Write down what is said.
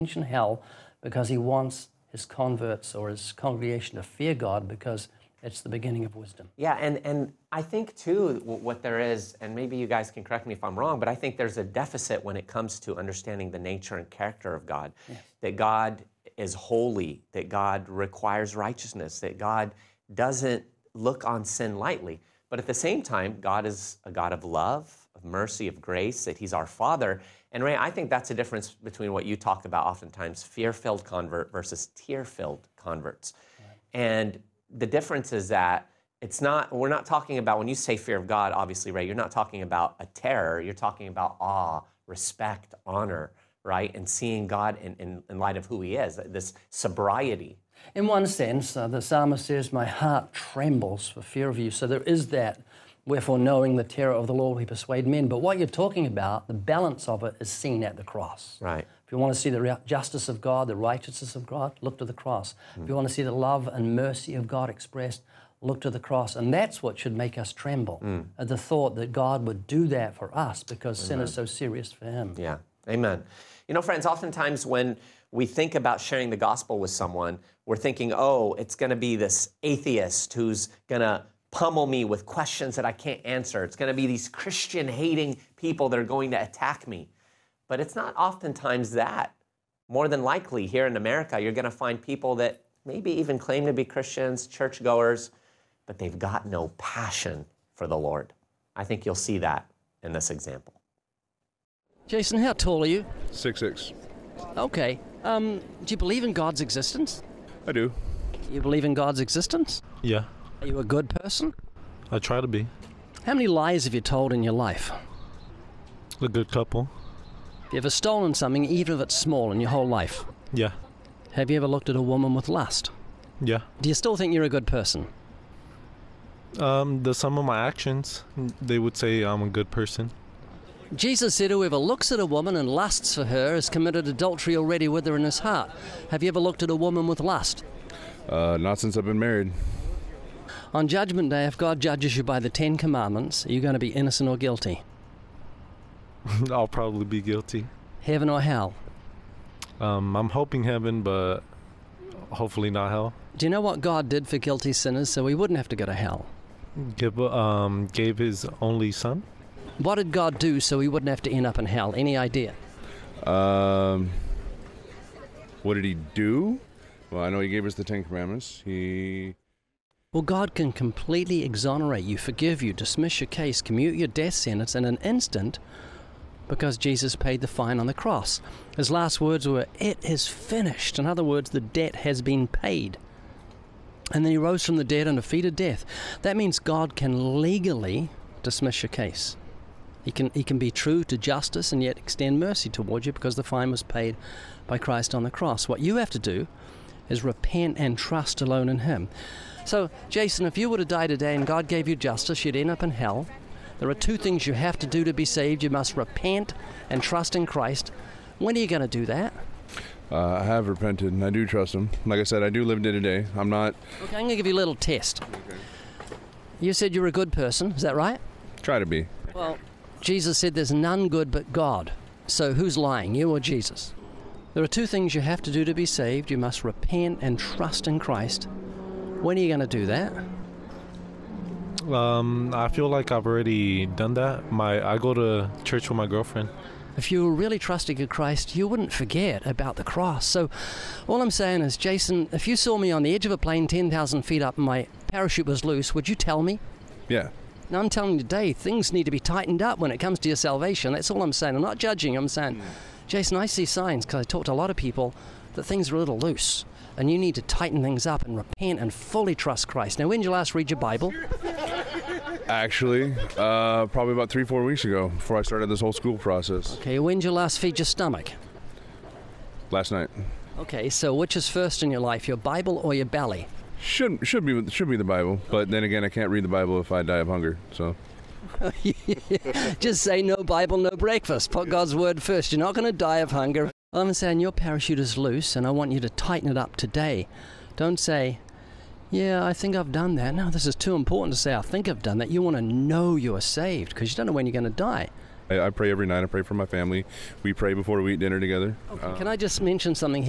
mention hell because he wants his converts or his congregation to fear God because it's the beginning of wisdom. Yeah, and I think too what there is, and maybe you guys can correct me if I'm wrong, but I think there's a deficit when it comes to understanding the nature and character of God. Yes. That God is holy, that God requires righteousness, that God doesn't look on sin lightly. But at the same time, God is a God of love, of mercy, of grace, that he's our Father. And Ray, I think that's a difference between what you talked about oftentimes, fear-filled convert versus tear-filled converts. Right. And the difference is that we're not talking about, when you say fear of God, obviously, Ray, you're not talking about a terror, you're talking about awe, respect, honor, right? And seeing God in light of who he is, this sobriety. In one sense, the psalmist says, my heart trembles for fear of you. So there is that, wherefore knowing the terror of the Lord we persuade men. But what you're talking about, the balance of it is seen at the cross. Right. If you want to see the justice of God, the righteousness of God, look to the cross. If you want to see the love and mercy of God expressed, look to the cross. And that's what should make us tremble, at the thought that God would do that for us because sin is so serious for him. Yeah, amen. You know, friends, oftentimes when we think about sharing the gospel with someone, we're thinking, oh, it's going to be this atheist who's going to pummel me with questions that I can't answer. It's going to be these Christian-hating people that are going to attack me. But it's not oftentimes that. More than likely, here in America, you're going to find people that maybe even claim to be Christians, churchgoers, but they've got no passion for the Lord. I think you'll see that in this example. Jason, how tall are you? 6'6". Okay. Do you believe in God's existence? I do. You believe in God's existence? Yeah. Are you a good person? I try to be. How many lies have you told in your life? A good couple. Have you ever stolen something, even if it's small, in your whole life? Yeah. Have you ever looked at a woman with lust? Yeah. Do you still think you're a good person? Some of my actions, they would say I'm a good person. Jesus said whoever looks at a woman and lusts for her has committed adultery already with her in his heart. Have you ever looked at a woman with lust? Not since I've been married. On Judgment Day, if God judges you by the 10 Commandments, are you going to be innocent or guilty? I'll probably be guilty. Heaven or hell? I'm hoping heaven, but hopefully not hell. Do you know what God did for guilty sinners so we wouldn't have to go to hell? Gave his only son. What did God do so we wouldn't have to end up in hell? Any idea? What did he do? Well, I know he gave us the 10 Commandments. Well, God can completely exonerate you, forgive you, dismiss your case, commute your death sentence in an instant because Jesus paid the fine on the cross. His last words were, "It is finished." In other words, the debt has been paid. And then he rose from the dead and defeated death. That means God can legally dismiss your case. He can be true to justice and yet extend mercy towards you because the fine was paid by Christ on the cross. What you have to do is repent and trust alone in him. So, Jason, if you were to die today and God gave you justice, you'd end up in hell. There are 2 things you have to do to be saved. You must repent and trust in Christ. When are you going to do that? I have repented, and I do trust him. Like I said, I do live day to day. I'm not... Okay, I'm going to give you a little test. Okay. You said you're a good person. Is that right? Try to be. Well, Jesus said there's none good but God. So who's lying, you or Jesus? There are 2 things you have to do to be saved. You must repent and trust in Christ. When are you going to do that? I feel like I've already done that. I go to church with my girlfriend. If you were really trusting in Christ, you wouldn't forget about the cross. So all I'm saying is, Jason, if you saw me on the edge of a plane 10,000 feet up and my parachute was loose, would you tell me? Yeah. Now, I'm telling you today, things need to be tightened up when it comes to your salvation. That's all I'm saying. I'm not judging. I'm saying, Jason, I see signs, because I talk to a lot of people, that things are a little loose. And you need to tighten things up and repent and fully trust Christ. Now, when did you last read your Bible? Actually, probably about 3-4 weeks ago, before I started this whole school process. Okay, when did you last feed your stomach? Last night. Okay, so which is first in your life, your Bible or your belly? Should be the Bible, but then again, I can't read the Bible if I die of hunger, so... Just say no Bible, no breakfast. Put God's word first. You're not going to die of hunger. I'm saying your parachute is loose, and I want you to tighten it up today. Don't say, yeah, I think I've done that. No, this is too important to say, I think I've done that. You want to know you are saved, because you don't know when you're going to die. I pray every night. I pray for my family. We pray before we eat dinner together. Can I just mention something